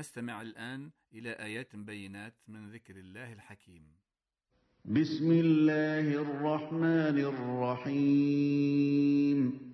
نستمع الآن إلى آيات بينات من ذكر الله الحكيم. بسم الله الرحمن الرحيم.